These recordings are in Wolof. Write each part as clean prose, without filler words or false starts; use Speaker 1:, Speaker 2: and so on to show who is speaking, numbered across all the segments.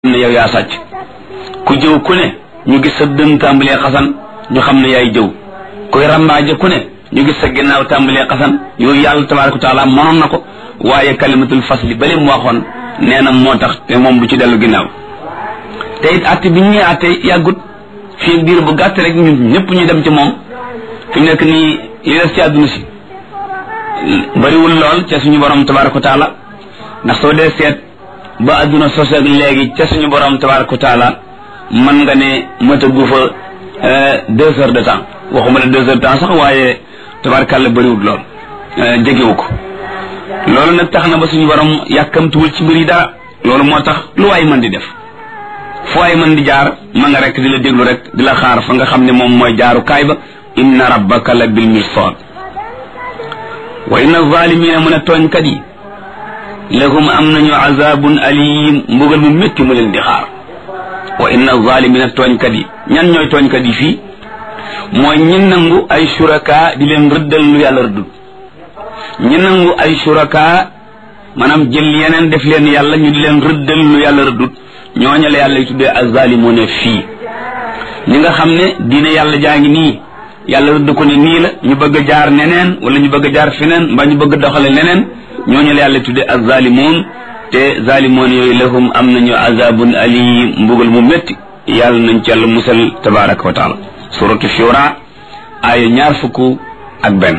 Speaker 1: ne yow yaa sàcc ku jëw ku ne ñu gis sa dën tàmbalee xasan ñu xam ne yaay jëw kuy rambaaje ku ne ñu gis sa ginnaaw tàmbalee xasan yooyu yàlla tabaaraka wa taala mënoon na ko waaye kalimatul fasli bale mu waxoon nee na moo tax te moom du ci dellu ginnaaw te it atte bi ñuy atte yàggut fii biir bu gàtt rek ñun ñëpp ñu dem ci moom fi mu nekk nii li des ci àdduna si bariwul lool ca suñu borom tabaaraka wa taala ndax soo dee seet ba àdduna sos ak léegi ca suñu borom tabaaraka wa taala mën nga ne matagu fa 2 heures de temps waxuma la 2 heures de temps sax waaye tabaarkàlla bariwul lool jegewu ko loolu nag tax na ba suñu borom yàkkamtuwul ci mbir yi dara loolu moo tax lu waay mën di def fu waay mën di jaar ma nga rek di la déglu rek di la xaar fa nga xam ne moom mooy jaaru kaay ba inna rabbaka la bil mirsad wa inna zalimina mun a tooñkat yi lahum am nañu azabun alim mbugal mu métti mu leen di xaar wa inna zalimina tooñkat yi ñan ñooy tooñkat yi fii mooy ñi nangu ay suraka di leen rëddal lu yàlla rëddul ñi nangu ay suraka maanaam jël yeneen def leen yàlla ñu di leen rëddal lu yàlla rëddul ñooñu la yàlla yu tuddee azzalimuna fii ñi nga xam ne diine yàlla jaa ngi nii yàlla rëdd ko ne nii la ñu bëgg a jaar neneen wala ñu bëgg a jaar feneen mbaa ñu bëgg a doxale leneen ñooñu la yàlla tuddee azzalimun te zalimoon yooyu lahum am nañu azabun alim mbugal mu métti yàlla nañ ci yàlla musal tabaraka wa taala suratu shura aaya 21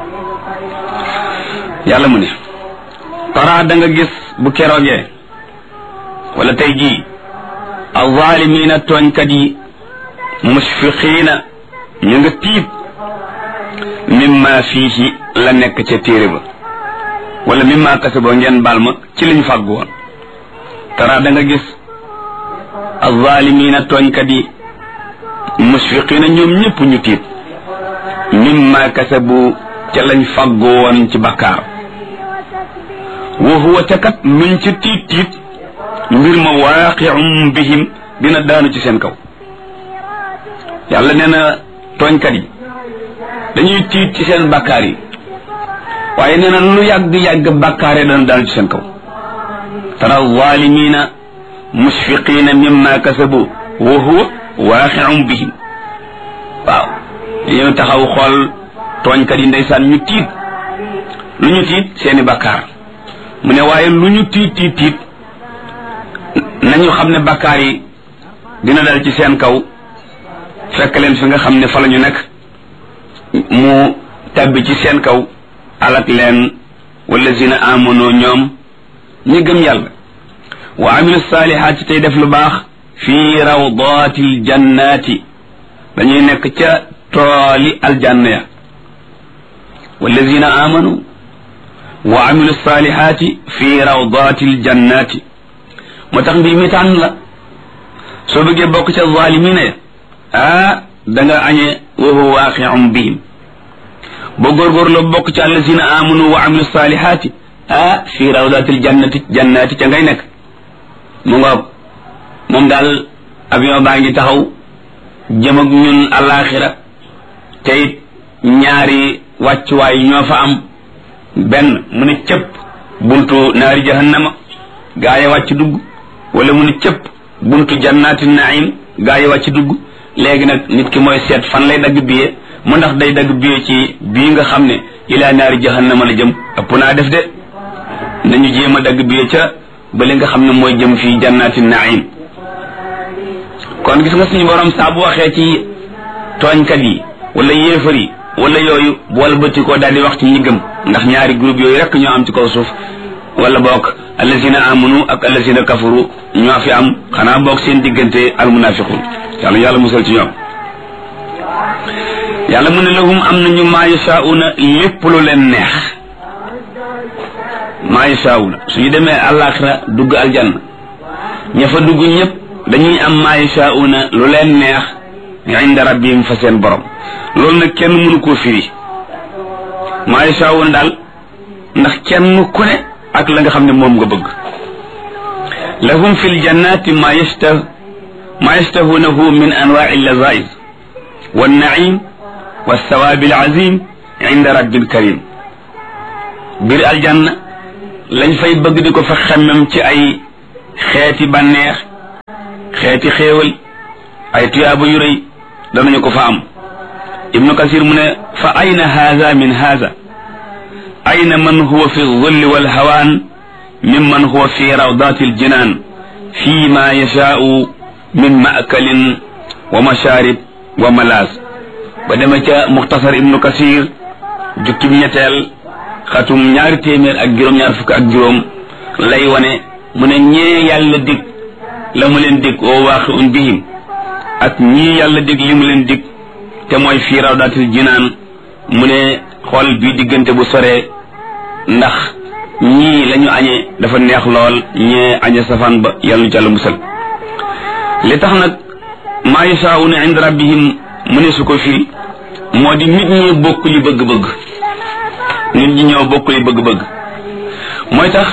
Speaker 1: yàlla mu ne tara da nga gis bu keroogee wala tey jii azzalimina tooñkat yi musfiqiina ñu nga tiit mimma fiihi la nekk ca téere ba wala mimma kasaboo ngeen baal ma ci liñ fàggu woon tara da nga gis azzalimina tooñkat yi musfiqiina ñoom ñëpp ñu tiit mimma kasabu ca lañ fàggu woon ci bakkaar wa huwa takat luñ ci tiit mbir ma waaqi'un bihim dina daanu ci seen kaw yàlla nee na tooñkat yi dañuy tiit ci seen bakkaar yi waaye nee na lu yàgg bakkaar yi dana daanu ci seen kaw tara zalimina musfiqina mimma kasabu wa huwa waaqi'un bihim waaw dañoo taxaw xool tooñkat yi ndeysaan ñu tiit lu ñu tiit seeni bakkaar mu ne waaye lu ñu tiit nañu xam ne bakkaar yi dina dal ci seen kaw fekk leen fi nga xam ne fa la ñu nekk mu tabbi ci seen kaw alak leen wallazina amanu ñoom ñi gëm yàlla wa amilu saalihaati tey def lu baax fii rawdaatil jannaati dañuy nekk ca tooli aljanna ya wallazina amanu wa amilu saalihaati fii rawdaatil jannaati moo tax mbii mi tànn la soo bëggee bokk ca zaalimina ya da nga añee wa huwa waaqi'un bihim boo góorgóorloo bokk ci allazina amanu wa amilu saalihaati fii rawdaatil jannaati ca ngay nekk mu ngoog moom daal avion baa ngi taxaw jëm ak ñun alaxira te it ñaari wàccuwaay ñoo fa am benn mu ne cëpp buntu naari jahannama gaa yi wàcc dugg wala mu ne cëpp buntu jannaati naim gaa yi wàcc dugg léegi nag nit ki mooy seet fan lay dagg billet mu ndax day dagg billet ci bii nga xam ne ilaa naari jahannama la jëm ëpp naa def de nañu jéem a dagg billet ca ba li nga xam ne mooy jëm fii jannaati naim kon gis nga suñu borom saa bu waxee ci tooñkat yi wala yéefar yi wala yooyu bool bëtti ko daal di wax ci ñi gëm ndax ñaari groupe yooyu rek ñoo am ci kaw suuf wala bokk allazina amanu ak allazina kafaru ñoo fi am xanaa bokk seen diggante almunafiqun yàlla musal ci ñoom yàlla mu ne lahum am nañu maa yashaa'una lépp lu leen neex maa yashaa'una suñu demee àllaaxira dugg aljanna ña fa dugg ñëpp dañuy am maa yashaa'una lu leen neex inda rabbihim fa seen borom loolu nag kenn mënu koo firi maa yashaa'una daal ndax kenn ku ne ak la nga xam ne moom nga bëgg lahum fil jannati ma yashtahunahu min anwa'i al-lazaiz wan na'im was sawabi al-azim inda rabbil karim bir aljanna lañ fay bëgg di ko fa xemmem ci ay xeeti bànneex xeeti xéewal ay tuyaaba yu rëy danañu ko fa am. ibnu kasir mu ne fa ayna haza min haza ayna man huwa fi dhilli wal hawaan mimman huwa fi rawdati aljinan fi ma yashaa'u min ma'kalin wa masharib wa malaas. ba dema ca muxtasar ibnu kasir jukkib ñetteel xatum 200 lay wane mu ne ñee yàlla dig la mu leen dig oo waaqi'un bihim ak ñii yàlla dig li mu leen dig te mooy fii rawdatil jinaan mu ne xool bii diggante bu soree ndax ñii la ñu añee dafa neex lool ñee añe safaan ba yàlla nu ci Yàlla musal. li tax nag maa yashaa'una inda rabbihim mu ne su ko firi moo di nit ñi bokk li bëgg-bëgg. nit ñi ñoo bokk li bëgg-bëgg mooy tax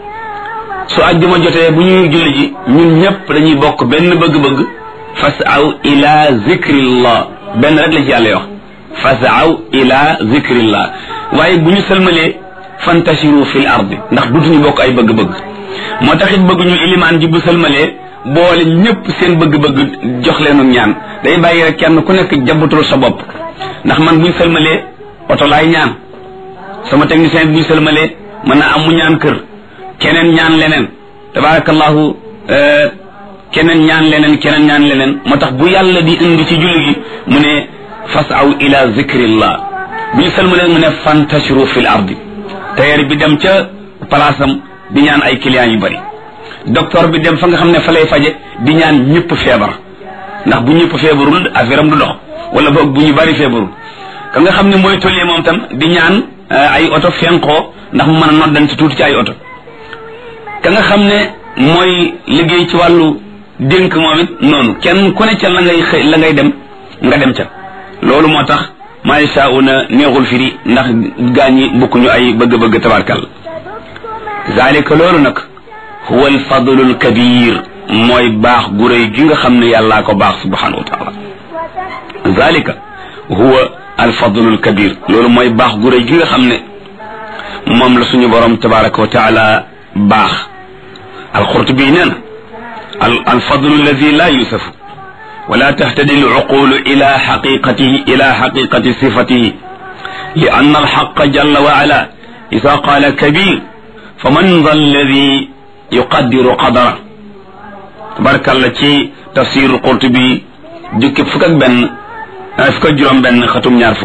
Speaker 1: su àjjuma jotee bu ñuy julli ji ñun ñëpp dañuy bokk benn bëgg-bëgg fasaw ila zikrillah benn rek la ci yàlla wax fasaw ila zikrillah waaye bu ñu sëlmalee fantashiru fil ardi ndax dutuñu bokk ay bëgg-bëgg moo tax it bëgguñu ilimaan ji bu sëlmalee boole ñëpp seen bëgg-bëgg jox leenu ñaan day bàyyi rek kenn ku nekk jabatul sa bopp ndax man buñ sëlmalee oto laay ñaan sama technicien bi buñ sëlmalee mën na am mu ñaan kër keneen ñaan leneen tabarakallahu keneen ñaan leneen moo tax bu yàlla di indi ci julli gi mu ne fasaw ila zikrillah bu ñu sëlmalee mu ne fantashiru fil ardi tailleur bi dem ca palaasam di ñaan ay clients yu bari docteur bi dem fa nga xam ne fa lay faje di ñaan ñëpp feebar ndax bu ñëpp feebarul affaire am du dox wala boog bu ñu bari feebarul ka nga xam ne mooy tollee moom tam di ñaan ay oto fenkoo ndax mu mën a noddan ci tuuti ci ay oto ka nga xam ne mooy liggéey ci wàllu dénk moom it noonu kenn ku ne ca la ngay dem nga dem ca loolu moo tax maa yashaa'una neexul firi ndax gaañi bokkuñu ay bëgg-bëgg tabarkal zalika loolu nag huwa alfadlu alkabir mooy baax gu rëy gi nga xam ne yàllaa ko baax subhanahu wa taala zalika huwa alfadlu alkabir loolu mooy baax gu rëy gi nga xam ne moom la suñu borom tabaraka wa taala baax alqurtubi nee na alfadlu alladi la yusafu wala tahtadi alcuqulu ila xaqiqati sifatihi li ann alxaqa jalla wa ala ida qaala kabir fa man dha alladi yuqaddiru qadara tabarakalla ci tafsir qurtubi jukki fukk ak juróom benn xatum 20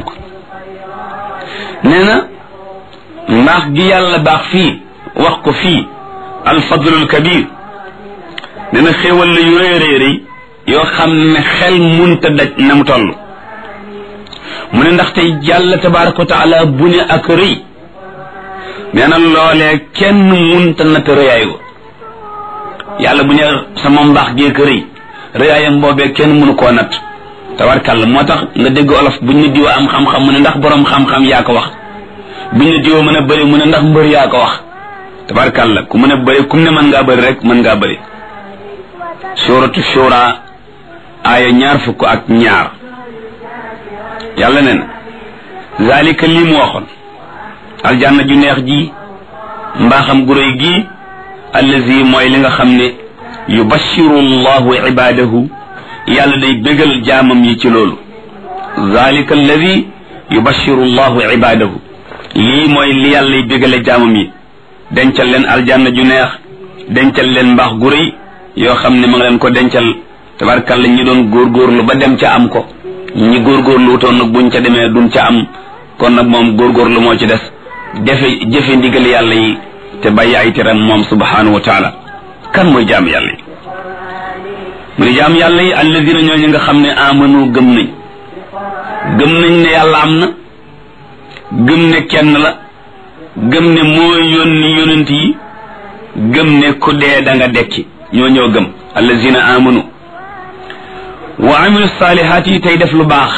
Speaker 1: nee na mbaax gi yàlla baax fii wax ko fii alfadlul kabir nee na xéewal la yu rëy rëy yoo xam ne xel munta daj na mu toll mu ne ndaxte yàlla tabaraka wa taala bu ne ak rëy nee na loolee kenn munta natt rëyaay wa yàlla bu ne sama mbaax géek rëy rëyaayam boobee kenn mënu koo natt tabarkàlla moo tax nga dégg olof buñ ne diwa am xam-xam mu ne ndax borom xam-xam yaa ko wax buñ ne diwa mën a bëri mu ne ndax mbër yaa ko wax tabarkàlla ku mën a bëri kum ne mën ngaa bëri rek mën ngaa bëri suratu shura aaya 22 yàlla ne na zalika li mu waxoon aljanna ju neex ji mbaaxam gu réy gi allazi mooy li nga xam ne yubashiru llahu ibadahu yàlla day bégal jaamam yi ci loolu zalika allazi yubashiru llahu ibadahu lii mooy li yàlla y bégale jaamam yi dencal leen aljanna ju neex dencal leen mbaax gu réy yoo xam ne ma nga leen ko dencal tabarkalla ñi doon góorgóorlu ba dem ca am ko ñi góorgóorlu wutoon nag buñ ca demee duñ ca am kon nag moom góorgóorlu moo ci des jëfe ndigal yàlla yi te bàyyi ay teram moom subhanahu wa taala kan mooy jaam yàlla yi mu ne jaam yàlla yi alladina ñooñu nga xam ne amanu gëm nañ ne yàlla am na gëm ne kenn la gëm ne moo yónni yonent yi gëm ne ku dee da nga dekki ñoo gëm alladina amanu wa amilu saalihaat yi tey def lu baax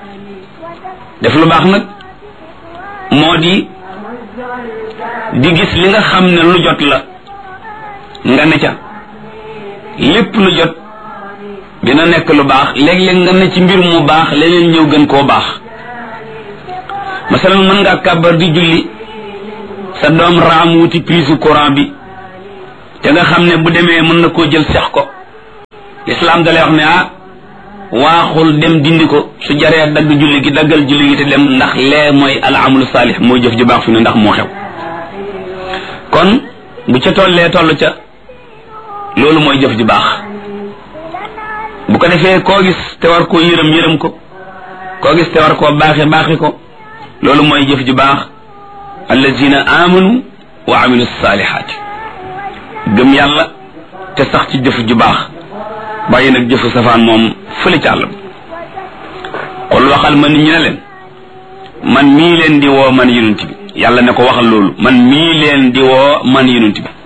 Speaker 1: nag moo di gis li nga xam ne lu jot la nga ne ca lépp lu jot dina nekk lu baax léeg-léeg nga ne ci mbir mu baax leneen ñëw gën koo baax masalan mën ngaa kàbbar di julli sa doom raam wuti prise courant bi te nga xam ne bu demee mën na koo jël sex ko lislaam dalay wax ne waaxul dem dindi ko su jaree dagg julli gi daggal julli gi te dem ndax lee mooy al amalu saalih mooy jëf ju baax fi ne ndax moo xew kon bu ca tollee toll ca loolu mooy jëf ju baax bu ko defee koo gis te war koo yërëm ko koo gis te war koo baaxe ko loolu mooy jëf ju baax allazina amanu wa amilu saalihaati gëm yàlla te sax ci jëf ju baax bàyyi nag jëfu safaan moom fële ci àll xol waxal ma nit ñi ne leen man mii leen di woo man yonent bi yàlla ne ko waxal loolu man mii leen di woo man yonent bi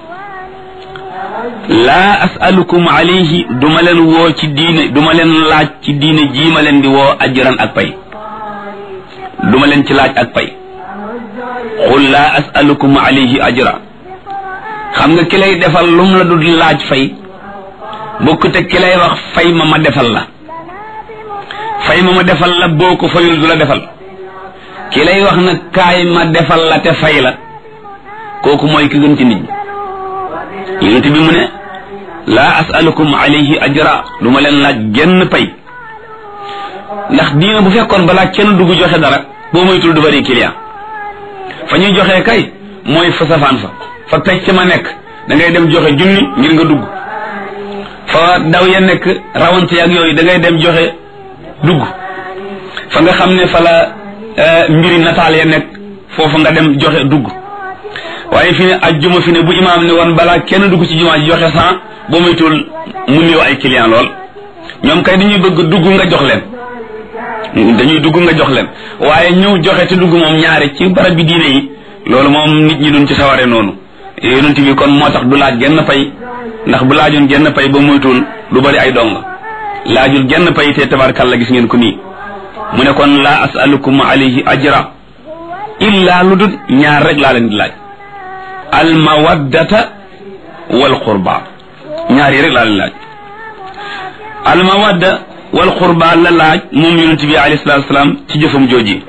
Speaker 1: laa asalukum alayhi duma leen woo ci diine duma leen laaj ci diine jii ma leen di woo ajran ak pay duma leen ci laaj ak pay qul laa asalukum alayhi ajra xam nga ki lay defal lum la du laaj fay bokku te ki lay wax fay ma defal la fay ma defal la boo ko fayul du la defal ki lay wax nag kaay ma defal la te fay la kooku mooy ki gën ci nit ñi yonent bi mu ne laa asalukum alayhi ajra du ma leen laaj genn pay ndax diina bu fekkoon balaa kenn dugg joxe dara boo moytul du bari client fa ñuy joxe kay mooy fa safaan fa pecc ma nekk da ngay dem joxe junni ngir nga dugg fa daw ya nekk rawante ak yooyu da ngay dem joxe dugg fa nga xam ne fa la mbiri nataal ya nekk foofu nga dem joxe dugg waaye fi ne ajjuma fi ne bu imaam ne woon balaa kenn dugg ci jumaa ji joxe 100 boo moytul mu néew ay client lool ñoom kay dañuy bëgg dugg nga jox leen dañuy dugg nga jox leen waaye ñëw joxe te dugg moom ñaari ci barab bi diine yi loolu moom nit ñi duñ ci saware noonu yonent bi kon moo tax du laaj genn pay ndax bu laajoon genn pay ba moytul du bari ay dong laajul genn pay te tabarkalla gis ngeen ko nii mu ne kon laa asalukum alayhi ajra illa lu dul ñaar rek laa leen di laaj al mawaddata wal qurba ñaar yi rek laa leen laaj al mawadda wal qurba la laaj moom yonent bi alayhi salaatu wasalaam ci jëfam jooji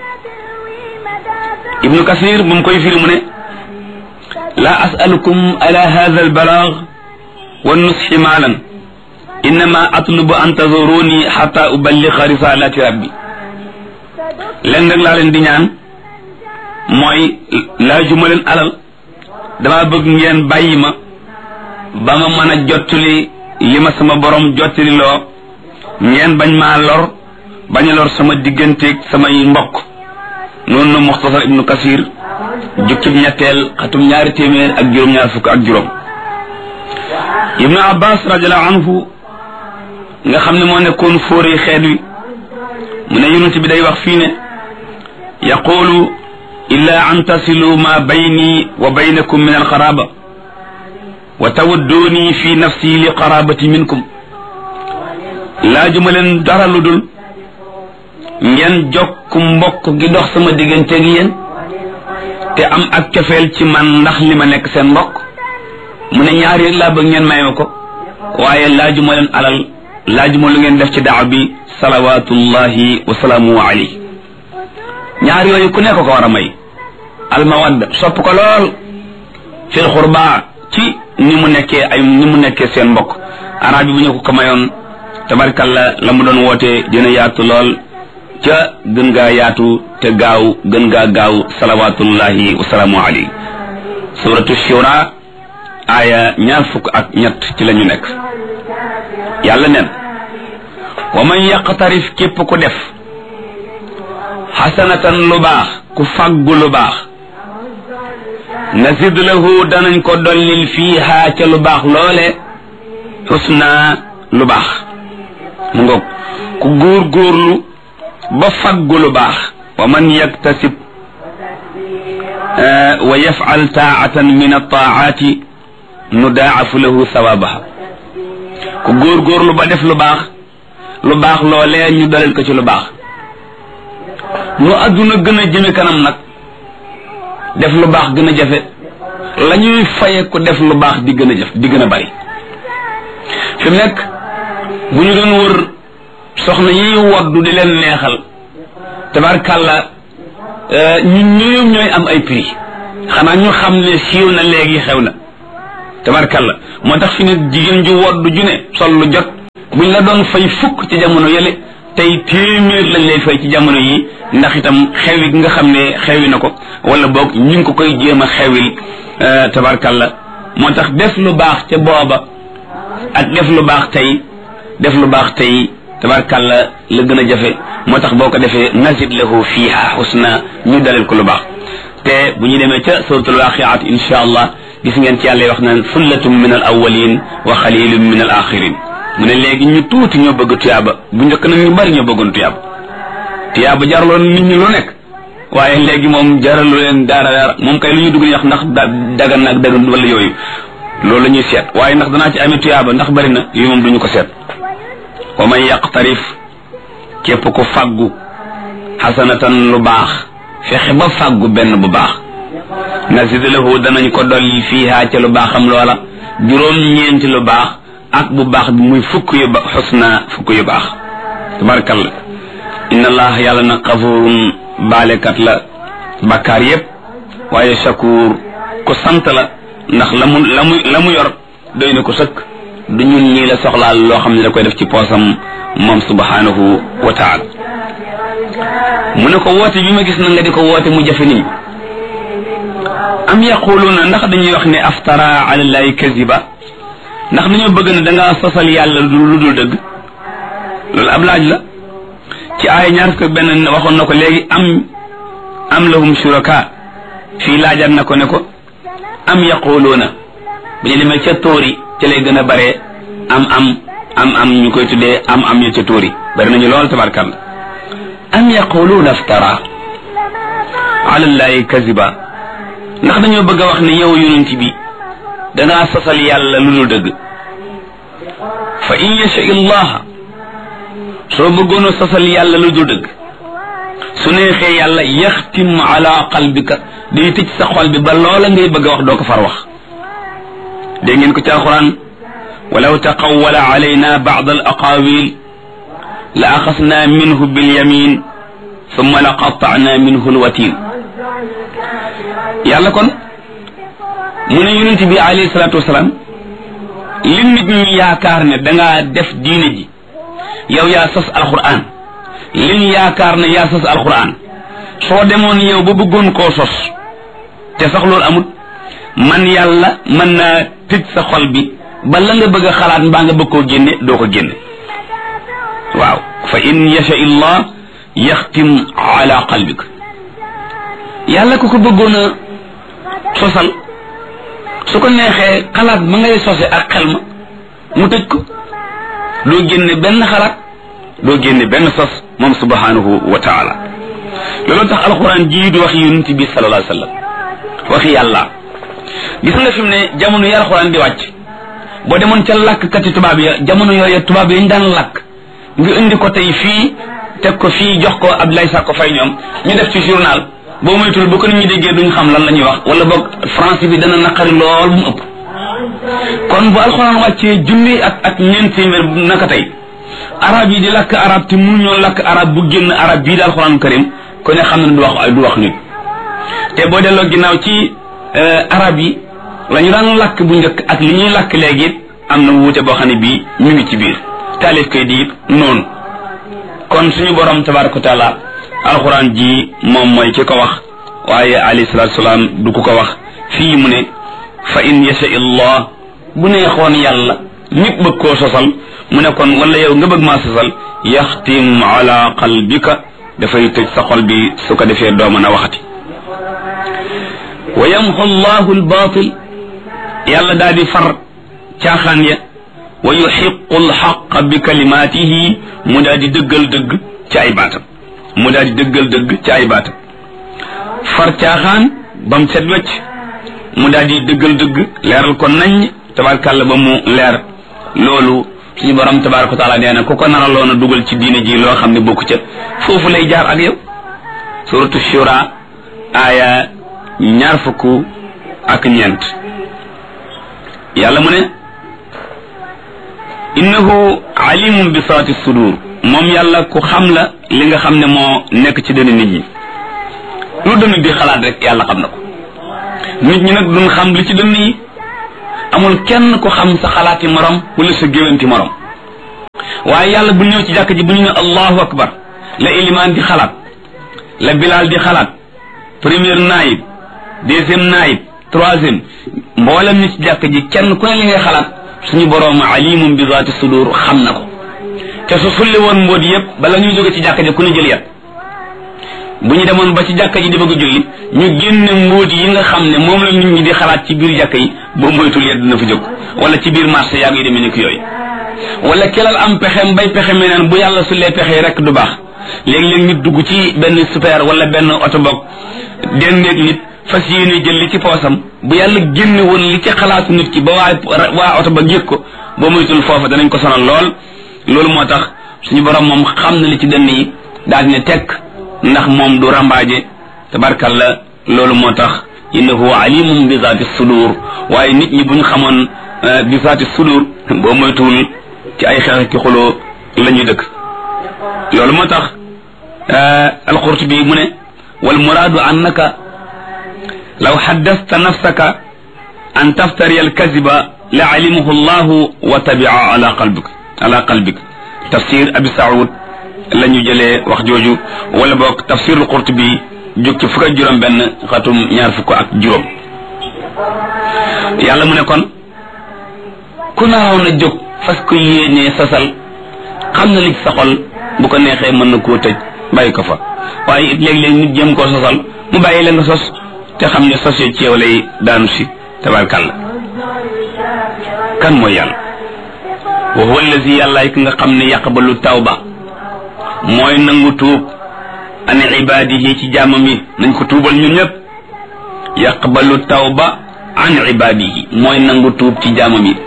Speaker 1: ibnu kasir bu mu koy firi mu ne la asalukum ala hadha al balagh wa nushi maalan innama atlubu an tazuruni hatta uballigha risalati rabbi leen rek laa leen di ñaan mooy laajuma leen alal dama bëgg ngeen bàyyi ma ba ma mën a jottali li ma sama borom jottali loo ngeen bañ maa lor bañ a lor sama digganteeg samay mbokk noonu na muxtasar ibnu kasir jukkib ñetteel xatum 200 ak juróom-ñaar fukk ak juróom ibnu abbas radiallahu anhu nga xam ne moo nekkoon fóori xeet wi mu ne yonent bi day wax fii ne yaqulu illa an tasilu ma bayni wa baynakum min alqaraba wa tawadduni fi nafsi li qarabati minkum laajuma leen dara lu dul ngeen jokk mbokk gi dox sama diggante gi yéen te am ak cofeel ci man ndax li ma nekk seen mbokk mu ne ñaar rek laa bëgg ngeen may ma ko waaye laajuma leen alal laajuma lu ngeen def ci daaw bi salawatullahi wa salaamu alayhi ñaar yooyu ku nekk ko war a may almawadda sopp ko lool fil xurba ci ni mu nekkee seen mbokk arab bi bu ñu ko mayoon tabarkalla la mu doon woote dina yaatu lool ca gën gaa yaatu te gaaw gën gaa gaaw salawatullahi wa salaamu alayhi suratu shura aya 23 ci la ñu nekk yàlla neen wa man yaqtarif képp ku def xasanatan lu baax ku faggu lu baax nazid lahu danañ ko dollil fiiha ca lu baax loole xusna lu baax mu ngoog ku góorgóorlu ba faggu lu baax wa man yaktasib wa yaf'al taa'atan min at-taa'ati nudaafu lahu sawabaha ku góorgóorlu ba def lu baax loolee ñu dalal ko ci lu baax nu adduna gën a jëme kanam nag def lu baax gën a jafe la ñuy faye ku def lu baax di gën a bari fi mu nekk bu ñu doon wër soxna yi woddu di leen neexal tabarkàlla ñun ñooy am ay prix xanaa ñu xam ne siiw na léegi xew na tabarkàlla moo tax fi ne jigéen ju woddu ju ne sol lu jot buñ la doon fay fukk ci jamono yële tey téeméer lañ lay fay ci jamono yi ndax itam xewi gi nga xam ne xewi na ko wala boog ñu ngi ko koy jéem a xewil tabarkalla moo tax def lu baax ca booba ak def lu baax tey tabarkalla la gën a jafe moo tax boo ko defee nazid lahu fiha husna ñu dalil ko lu baax te bu ñu demee ca suratul waqiat insha allah gis ngeen ci yàlla wax naan sullatun min al awwalin wa xalilun min al axirin mu ne léegi ñu tuuti ñoo bëgg tuyaaba bu njëkk nag ñu bari ñoo bëggoon tuyaaba jaraloon nit ñi lu nekk waaye léegi moom jaralu leen dara moom kay lu ñu dugg ni wax ndax dagan naag dagan wala yooyu loolu la ñuy seet waaye ndax danaa ci amee tuyaaba ndax bari na yooyu moom duñu ko seet wa man yaqtarif képp ko fàggu xasanatan lu baax fexe ba fàggu benn bu baax nazid lahu danañ ko dolli fiiha ca lu baaxam loola juróom-ñeenti lu baax ak bu baax bi muy fukk yu ba xusna fukk yu baax tabarakallah inna allah yàlla na xafurun baalekat la bakkaar yépp waaye shakur ku sant la ndax la mu yor doy na ko sëkk du ñun ñii la soxlaal loo xam ne da koy def ci poosam moom subhanahu wa taala mu ne ko woote bi ma gis na nga di ko woote mu jafe nit ñi am yaquluuna ndax dañuy wax ne aftara ala llahi kaziba ndax dañoo bëgg ne dangaa sosal yàlla lu dul dëgg loolu ab laaj la ci aaya ñaar ko benn waxoon na ko léegi am lahum shuraka fii laajaat na ko ne ko am yaquluuna bu ñu demee ca tóori ca lay gën a bare am ñu koy tuddee am ya ca tóori bari nañu lool tabarkalla am yaquluuna aftara ala llahi kaziba ndax dañoo bëgg a wax ne yow yonent bi dangaa sosal yàlla lu dul dëgg fa in yasha illaha soo bëggoon a sosal yàlla lu dul dëgg su neexee yàlla yaxtim ala qalbika day tëj sa xol bi ba loola ngay bëgg a wax doo ko far wax dégg ngeen ko ci alquran walaw taqawwala alayna ba'd al aqawil la axasna minhu bil yamin thumma la qatta'na minhu al watin yàlla kon mu ne yonent bi alayhi salatu wasalaam li nit ñi yaakaar ne dangaa def diine ji yow yaa sos alquran li ñu yaakaar ne yaa sos alquran soo demoon yow ba bëggoon koo sos te sax loolu amut man yàlla mën naa tëj sa xol bi ba la nga bëgg a xalaat mbaa nga bëgg koo génne doo ko génne waaw fa in yasha illah yaxtim ala qalbik yàlla ku ko bëggoon a sosal su ko neexee xalaat ba ngay sose ak xel ma mu tëj ko doo génne benn xalaat doo génne benn sos moom subhanahu wa taala loolu tax alquran jii du wax yonent bi sallallahu alayhi wa sallam waxi yàlla gis nga fi mu ne jamono yi alquran di wàcc boo demoon ca làkkkati tubaab ya jamono yooyu tubaab yi ñu daan làkk nga indi ko tey fii teg ko fii jox ko Abdoulaye Sakko Faye ñoom ñu def ci journal boo moytul bu ko nit ñi déggee duñ xam lan la ñuy wax wala boog français bi dana naqari lool mu ëpp kon bu alxuraan wàccee junni ak ñeent téeméer naka tey arab yi di làkk arab te mu ñoo làkk arab bu génn arab bii di alxuraan karim ko ne xam ne du wax nit te boo delloo ginnaaw ci arab yi la ñu daan làkk bu njëkk ak li ñuy làkk léegi it am na wuute boo xam ne bii ñu ngi ci biir taalif koy di it noonu kon suñu borom tabaraka wa taala alxuraan ji moom mooy ki ko wax waaye alayhi salaatu salaam du ko wax fii mu ne fa in yasha illah bu neexoon yàlla nit bëgg koo sosal mu ne kon wala yow nga bëgg maa sosal yaxtim ala qalbika dafay tëj sa xol bi su ko defee doo mën a waxati wa yamxu llahu albaatil yàlla daal di far caaxaan ya wa yuxiqu alxaqa bi kalimaatihi mu daal di dëggal dëgg ci ay baatam mu daal di dëggal dëgg ci ay baatam far caaxaan ba mu set wecc mu daal di dëggal dëgg leeral ko nañ tabarkàlla ba mu leer loolu suñu borom tabaraka wa taala nee na ku ko naraloon a dugal ci diine ji loo xam ne bokku ca foofu lay jaar ak yow suratu shura aaya 24 yàlla mu ne innahu alimun bi saati sudur moom yàlla ku xam la li nga xam ne moo nekk ci dënn nit ñi lu dënn di xalaat rek yàlla xam na ko nit ñi nag duñ xam li ci dënn yi amul kenn ku xam sa xalaati morom wala sa géwanti morom waaye yàlla bu ñëw ci jàkk ji bu ñu ne allahu akbar la ilimaan di xalaat la bilaal di xalaat premier naayib deuxième naayib troisième mboolem ni ci jàkk ji kenn ku ne li ngay xalaat suñu boroom alimum bi zaati sudur xam na ko te su sulli woon mbóot yëpp bala ñuy jóge ci jàkk ji ku ne jël yat bu ñu demoon ba ci jàkk ji di bëgg a julli ñu génne mbóot yi nga xam ne moom la nit ñi di xalaat ci biir jàkk yi boo moytul yat dina fa jóg wala ci biir marché yaa ngi demee ni ko yooyu wala kelal am pexem bay pexe meneen bu yàlla sullee pexe rek du baax léegi-léeg nit dugg ci benn super wala benn oto bokk dendeeg nit fas yéene jël li ci poosam bu yàlla génne woon li ci xalaatu nit ki ba waa oto ba yëg ko boo moytul foofa danañ ko sonal lool loolu moo tax suñu borom moom xam na li ci dënn yi daal ne tekk ndax moom du rambaaje tabarkalla loolu moo tax innahu alimum bi zaati sudur waaye nit ñi buñ xamoon bi zaati sudur boo moytuwul ci ay xeex ki xuloo la ñuy dëkk loolu moo tax alqurtubi mu ne wal muraadu annaka law haddasta nafsaka an taftari alkaziba la alimahu llahu wa tabia ala qalbik tafsir abi saoud la ñu jëlee wax jooju wala boog tafsir alqurtubi jóg ci fukk ak juróom benn xatum ñaar fukk ak juróom yàlla mu ne kon ku naraw na jóg fas ko yéenee sasal xam na li sa xol bu ko neexee mën na koo tëj bàyyi ko fa waaye it léeg-léeg nit jëm koo sosal mu bàyyi la nga sos te xam ne sos yo ci yow lay daanu si tabarkàlla kan mooy yàlla wa huwa allazi yàllaay ki nga xam ne yaqbalu tawba mooy nangu tuub an ibadihi ci jaamam yi nañ ko tuubal ñun ñëpp yaqbalu tawba an ibadihi mooy nangu tuub ci jaamam yi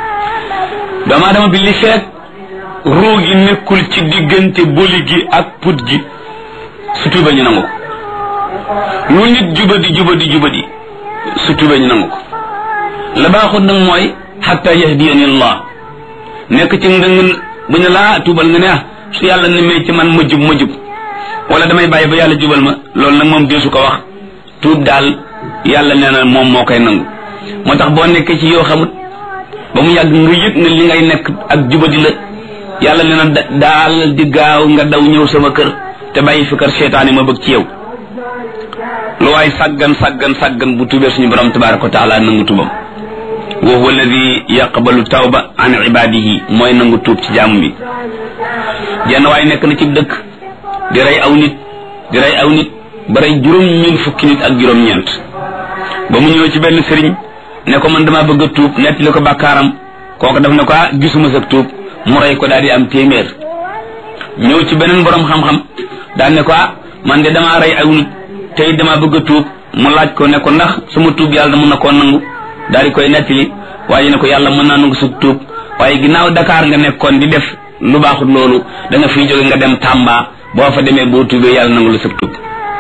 Speaker 1: doomu aadama bi li feek ruu gi nekkul ci diggante boli gi ak put gi su tuubee ñu nangu ko lu nit jubadi su tuubee ñu nangu ko la baaxut nag mooy hatta yahdiyani allah nekk ci ndëng bu ñu laa tuubal nga ne su yàlla nemee ci man ma jub wala damay bàyyi ba yàlla jubal ma loolu nag moom deesu ko wax tuub daal yàlla nee na moom moo koy nangu moo tax boo nekkee ci yoo xamut ba mu yàgg nga yëg ne li ngay nekk ak jubadi la yàlla nee na daal di gaaw nga daw ñëw sama kër te bàyyi fi kër seytaane ma bëgg ci yow lu waay sàggan bu tuubee suñu borom tabaraka wa taala nangu tuubam wa huwa alladi yaqbalu tawba an ibadihi mooy nangu tuub ci jaamu bi jenn waay nekk na ci dëkk di rey aw nit ba rey juróom-ñeent fukki nit ak juróom-ñeent ba mu ñëw ci benn sëriñ ne ko man dama bëgg a tuub nettali ko bàkkaaram kooku daf ne ko gisuma sa tuub mu rey ko daal di am téeméer ñëw ci beneen borom xam-xam daal ne ko man de damaa rey aw nit tey dama bëgg a tuub mu laaj ko ne ko ndax sama tuub yàlla mën na koo nangu daal di koy nettali waaye ne ko yàlla mën naa nangu sa tuub waaye ginnaaw Dakar nga nekkoon di def lu baaxut loolu da nga fiy jóge nga dem Tamba boo fa demee boo tuubee yàlla nangu la sa tuub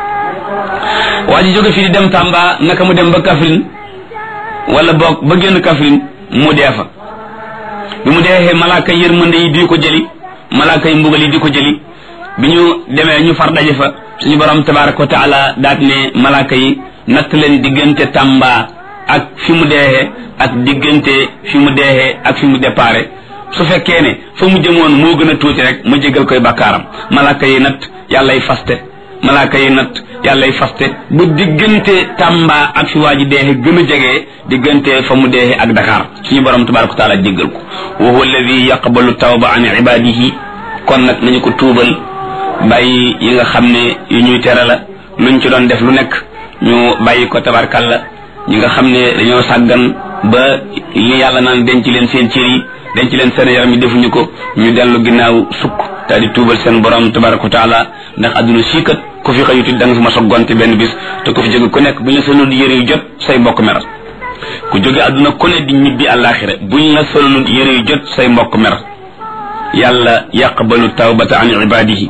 Speaker 1: waa ji jóge fii di dem Tamba naka mu dem ba Kaffrine wala boog ba génn Kaffrine mu dee fa bi mu deexee malaaka yërmande yi di ko jëli malaaka yi mbugal yi di ko jëli bi ñu demee ñu far daje fa suñu borom tabaraka wa taala daat ne malaaka yi natt leen diggante Tamba ak fi mu deexee ak diggante fi mu deexee ak fi mu déparé su fekkee ne fa mu jëmoon moo gën a tuuti rek ma jégal koy bakkaaram malaaka yi natt yàllay faste malaaka yi natt yàllay faste bu diggante Tamba ak fi waa ji deexe gën a jegee diggante fa mu deexe ak Dakar suñu borom tabaraka wa taala jéggal ko wa huwa alladi yaqbalu tawba an ibadihi kon nag nañu ko tuubal bàyyi yi nga xam ne yu ñuy tere la luñ ci doon def lu nekk ñu bàyyi ko tabarkalla ñi nga xam ne dañoo sàggan ba li yàlla naan denc leen seen cër yi denc leen seen yaram yi defuñu ko ñu dellu ginnaaw sukk daal di tuubal seen borom tabaraka wa taala ndax adduna sii kat ku fi xëyuti da nga fi ma soggonte benn bis te ku fi jóge ku nekk buñ la solul yëre yu jot say mbokk mer ku jóge adduna ku ne di ñibbi àllaaxira buñ la solul yëre yu jot say mbokk mer yàlla yaqbalu tawbata an ibadihi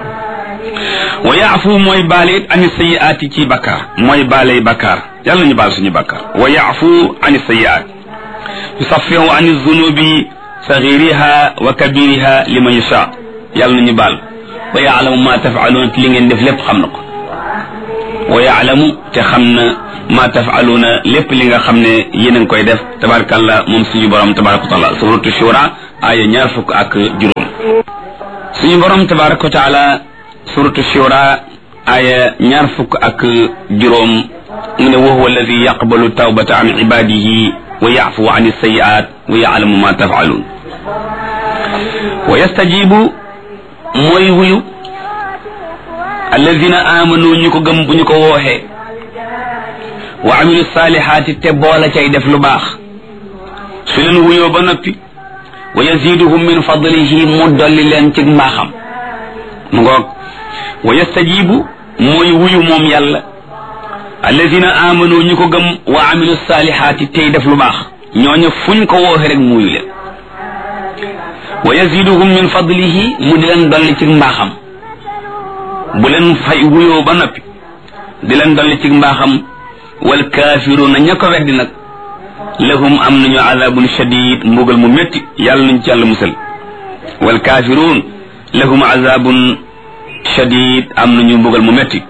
Speaker 1: wa yaafu mooy baale it ani sayiaati ci bakkaar mooy baaley bakkaar yàlla ñu baal suñu bakkaar wa yaafu ani sayiaat yusaffihu ani zunubi saghiriha wa kabiriha liman yasha yàlla nañu baal wa yaalamu ma tafaluuna te li ngeen def lépp xam na ko wa yaalamu te xam na ma tafaluuna lépp li nga xam ne yéen a ngi koy def tabarakallah moom suñu borom tabaraka wa taala suratu shura aya 20 ak juróom suñu borom tabaraka wa taala suratu shura aya 20 mu ne wa huwa alladi yaqbalu tawbata an ibadihi wa ya'fu an as-sayyi'at wa ya'lamu ma taf'alun wa yastajibu mooy wuyu alladina amanu ñu ko gëm bu ñu ko wooxee wa amilu salihati te boola cay def lu baax su leen wuyoo ba noppi wa yaziduhum min fadlihi mu dolli leen ci mbaaxam mu ngoog wa yastajibu mooy wuyu moom yàlla alladina amanu ñu ko gëm wa amilu salihati tey def lu baax ñooñu fuñ ko wooxe rek mu wuyu leen wa yaziduhum min fadlihi mu di leen dolli ci mbaaxam bu leen fay wuyoo ba noppi di leen dolli ci mbaaxam wal kafiruna ña ko weddi nag lahum am nañu azabun shadid mbugal mu métti yàlla nañ ci yàlla musal wal kafirun lahum azabun shadid am nañu mbugal mu métti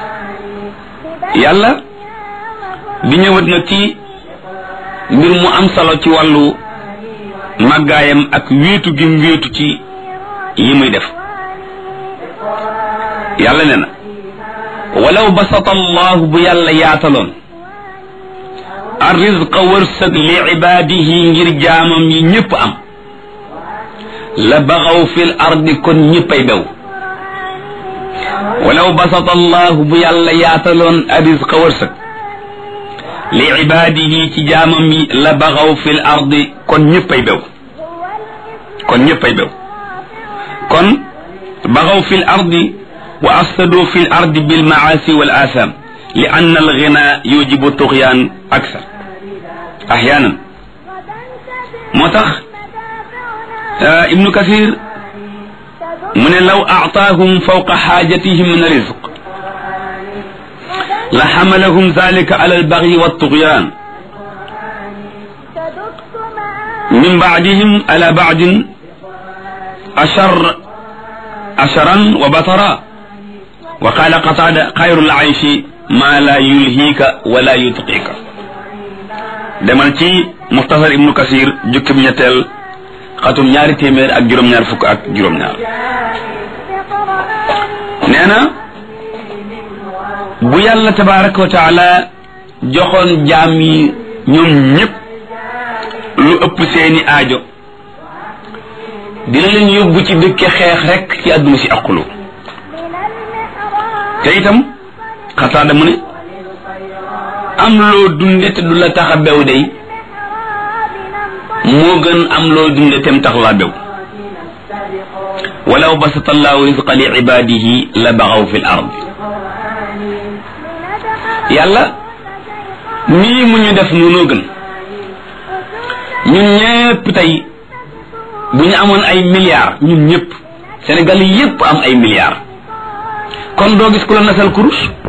Speaker 1: yàlla di ñëwat nag ci mbir mu am solo ci wàllu màggaayam ak wéetu gi mu wéetu ci yi muy def yàlla ne na walaw basata allahu bu yàlla yaataloon arrizqa wërsëg li ibaadihi ngir jaamam yi ñëpp am la baxaw fil ardi kon ñëppay bew walaw basata allahu bu yàlla yaataloon arrizqa wërsëg li ibaadihi ci jaamam yi la baxaw fil ardi kon ñëppay bew kon baxaw fil ardi wa afsadu fil ardi bil maasi wal atham li anna al ghina yujibu tughyan akthar ahyanan moo tax ibnu kathir mu ne law a'taahum fawqa haajatihim min rizq la hamalahum dhalika ala al baghi wat tughyan min ba'dihim ala ba'din asharan wa batara wa qala qatada xayrul ayshi ma la yulhiika wala yutqiika demal ci muxtasar ibnu kasir jukkib ñetteel xatum 200 ak juróom-ñaar fukk ak juróom-ñaar nee na bu yàlla tabaraka wa taala joxoon jaam yi ñoom ñëpp lu ëpp seeni aajo dina leen yóbbu ci dëkke xeex rek ci àdduna si aqulu te itam xataada mu ne am loo dunde te du la tax a bew day moo gën am loo dunde tem tax laa bew walaw basata allahu rizqa li ibadihi la baxaw fi l ardi yàlla nii mu ñu def noonoo gën ñun ñëpp tey bu ñu amoon ay milliards ñun ñëpp Sénégal yëpp am ay milliards kon doo gis ku la nasal kurus